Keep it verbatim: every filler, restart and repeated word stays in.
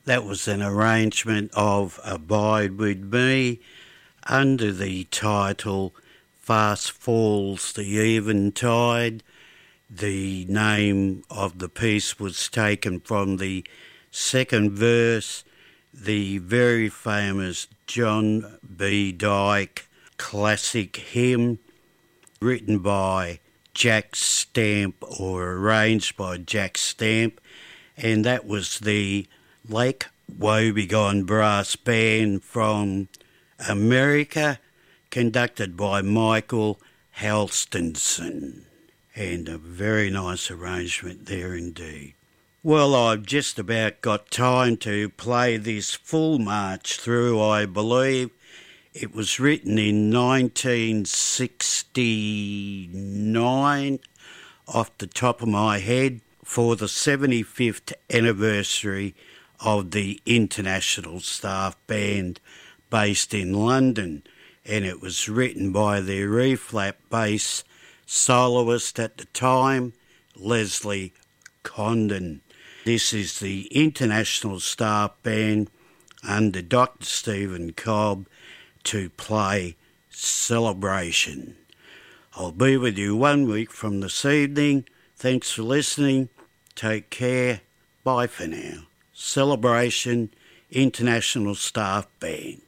That was an arrangement of Abide With Me under the title Fast Falls the Eventide. The name of the piece was taken from the second verse, the very famous John B. Dyke classic hymn written by Jack Stamp or arranged by Jack Stamp, and that was the Lake Wobegon Brass Band from America, conducted by Michael Halstenson. And a very nice arrangement there indeed. Well, I've just about got time to play this full march through, I believe. It was written in nineteen sixty-nine, off the top of my head, for the seventy-fifth anniversary of the International Staff Band based in London. And it was written by their E-flat bass soloist at the time, Leslie Condon. This is the International Staff Band under Doctor Stephen Cobb to play Celebration. I'll be with you one week from this evening. Thanks for listening. Take care. Bye for now. Celebration, International Staff Band.